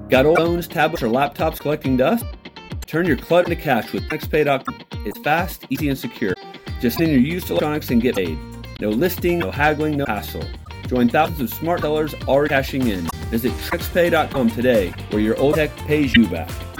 Got old phones, tablets, or laptops collecting dust? Turn your clutter into cash with TrexPay.com. It's fast, easy, and secure. Just send your used electronics and get paid. No listing, no haggling, no hassle. Join thousands of smart sellers already cashing in. Visit TrexPay.com today, where your old tech pays you back.